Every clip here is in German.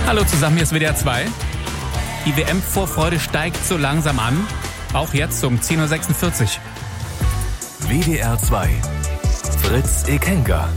Hallo zusammen, hier ist WDR 2. Die WM-Vorfreude steigt so langsam an, auch jetzt um 10.46 Uhr. WDR 2 Fritz Ekenga.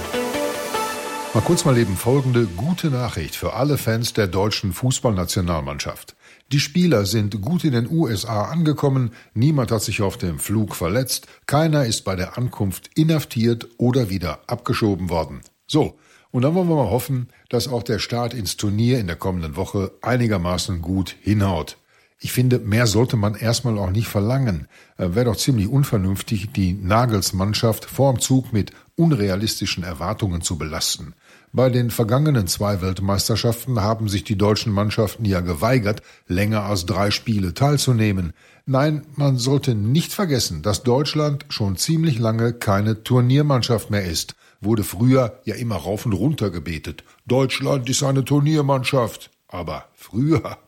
Mal eben folgende gute Nachricht für alle Fans der deutschen Fußballnationalmannschaft. Die Spieler sind gut in den USA angekommen, niemand hat sich auf dem Flug verletzt, keiner ist bei der Ankunft inhaftiert oder wieder abgeschoben worden. So, und dann wollen wir mal hoffen, dass auch der Start ins Turnier in der kommenden Woche einigermaßen gut hinhaut. Ich finde, mehr sollte man erstmal auch nicht verlangen. Wäre doch ziemlich unvernünftig, die Nagelsmannschaft vorm Zug mit unrealistischen Erwartungen zu belasten. Bei den vergangenen 2 Weltmeisterschaften haben sich die deutschen Mannschaften ja geweigert, länger als 3 Spiele teilzunehmen. Nein, man sollte nicht vergessen, dass Deutschland schon ziemlich lange keine Turniermannschaft mehr ist. Wurde früher ja immer rauf und runter gebetet. Deutschland ist eine Turniermannschaft. Aber früher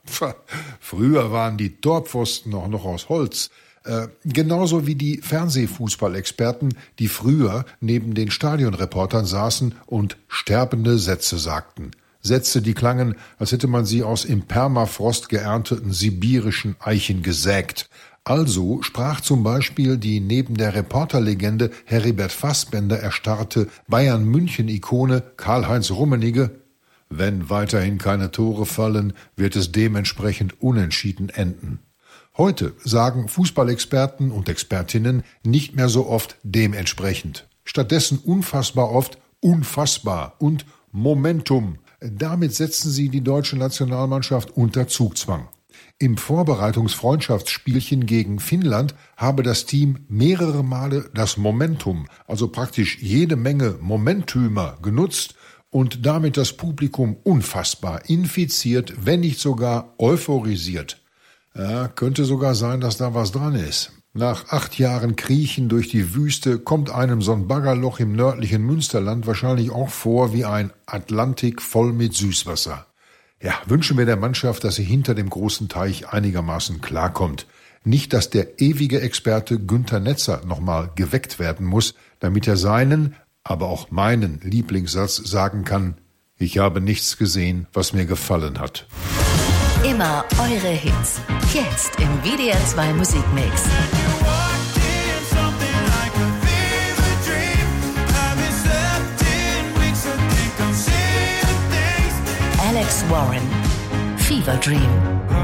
waren die Torpfosten auch noch aus Holz. Genauso wie die Fernsehfußballexperten, die früher neben den Stadionreportern saßen und sterbende Sätze sagten. Sätze, die klangen, als hätte man sie aus im Permafrost geernteten sibirischen Eichen gesägt. Also sprach zum Beispiel die neben der Reporterlegende Heribert Fassbender erstarrte Bayern-München-Ikone Karl-Heinz Rummenigge: Wenn weiterhin keine Tore fallen, wird es dementsprechend unentschieden enden. Heute sagen Fußballexperten und Expertinnen nicht mehr so oft dementsprechend. Stattdessen unfassbar oft unfassbar und Momentum. Damit setzen sie die deutsche Nationalmannschaft unter Zugzwang. Im Vorbereitungsfreundschaftsspielchen gegen Finnland habe das Team mehrere Male das Momentum, also praktisch jede Menge Momentümer, genutzt und damit das Publikum unfassbar infiziert, wenn nicht sogar euphorisiert. Ja, könnte sogar sein, dass da was dran ist. Nach 8 Jahren Kriechen durch die Wüste kommt einem so ein Baggerloch im nördlichen Münsterland wahrscheinlich auch vor wie ein Atlantik voll mit Süßwasser. Ja, wünschen wir der Mannschaft, dass sie hinter dem großen Teich einigermaßen klarkommt. Nicht, dass der ewige Experte Günther Netzer nochmal geweckt werden muss, damit er seinen, aber auch meinen Lieblingssatz sagen kann: Ich habe nichts gesehen, was mir gefallen hat. Immer eure Hits. Jetzt im WDR 2 Musikmix. Alex Warren, Fever Dream.